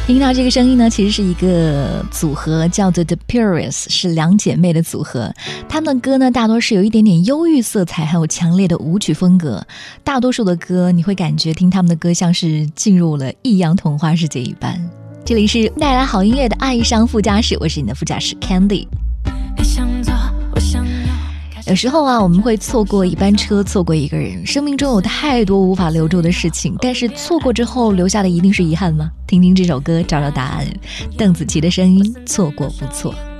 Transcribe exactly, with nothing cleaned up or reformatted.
听到这个声音呢，其实是一个组合，叫做 The Purist， 是两姐妹的组合。她们的歌呢，大多是有一点点忧郁色彩，还有强烈的舞曲风格。大多数的歌，你会感觉听她们的歌像是进入了异样童话世界一般。这里是带来好音乐的爱上副驾驶，我是你的副驾驶 Candy。有时候啊，我们会错过一班车，错过一个人。生命中有太多无法留住的事情，但是错过之后留下的一定是遗憾吗？听听这首歌，找找答案。邓紫棋的声音，错过不错。